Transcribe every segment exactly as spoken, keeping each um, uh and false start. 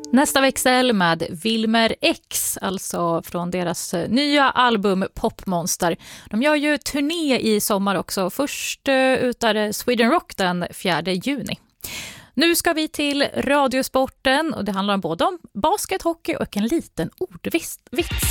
Nästa växel med Wilmer X, alltså från deras nya album Popmonster. De gör ju turné i sommar också. Först ut är Sweden Rock den fjärde juni. Nu ska vi till radiosporten och det handlar både om basket, hockey och en liten ordvits.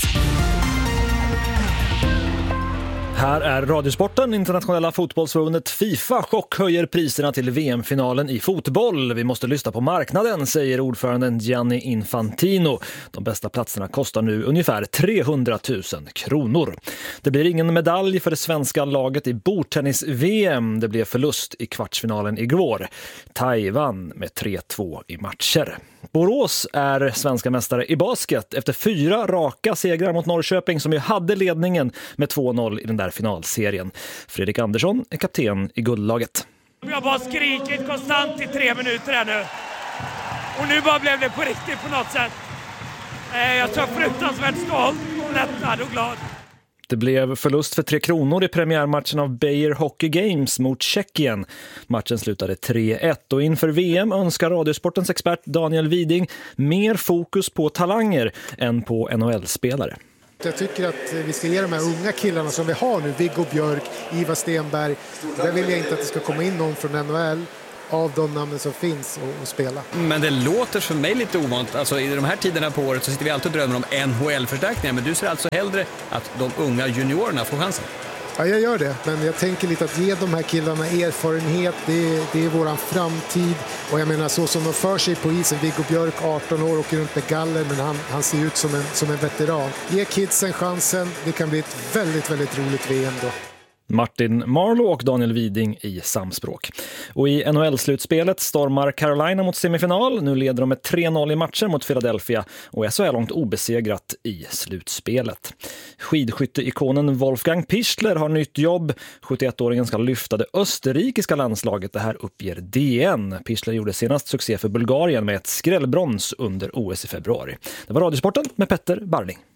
Här är radiosporten. Internationella fotbollsförbundet FIFA chockhöjer priserna till V M-finalen i fotboll. Vi måste lyssna på marknaden, säger ordföranden Gianni Infantino. De bästa platserna kostar nu ungefär trehundratusen kronor. Det blir ingen medalj för det svenska laget i bordtennis-V M. Det blev förlust i kvartsfinalen igår. Taiwan med tre två i matcher. Borås är svenska mästare i basket efter fyra raka segrar mot Norrköping som ju hade ledningen med två noll i den där finalserien. Fredrik Andersson är kapten i guldlaget. Jag har bara skrikit konstant i tre minuter här nu. Och nu bara blev det på riktigt på något sätt. Jag tror fruktansvärt stolt, lättad och glad. Det blev förlust för Tre Kronor i premiärmatchen av Bayer Hockey Games mot Tjeckien. Matchen slutade tre ett och inför V M önskar radiosportens expert Daniel Widing mer fokus på talanger än på N H L-spelare. Jag tycker att vi ska ge de här unga killarna som vi har nu, Viggo Björk, Ivar Stenberg. Där vill jag inte att det ska komma in någon från N H L av de namnen som finns och, och spela. Men det låter för mig lite ovant. Alltså, i de här tiderna på året så sitter vi alltid och drömmer om N H L-förstärkningar. Men du ser alltså hellre att de unga juniorerna får chansen? Ja, jag gör det. Men jag tänker lite att ge de här killarna erfarenhet. Det är, det är våran framtid. Och jag menar så som de för sig på isen. Viggo Björk, arton år, åker runt med galler. Men han, han ser ut som en, som en veteran. Ge kidsen chansen. Det kan bli ett väldigt, väldigt roligt V M då. Martin Marlow och Daniel Widing i samspråk. Och i N H L-slutspelet stormar Carolina mot semifinal. Nu leder de med tre noll i matcher mot Philadelphia och är så här långt obesegrat i slutspelet. Skidskytteikonen Wolfgang Pichler har nytt jobb. sjuttioettåringen ska lyfta det österrikiska landslaget. Det här uppger D N. Pichler gjorde senast succé för Bulgarien med ett skrällbrons under O S i februari. Det var radiosporten med Petter Barling.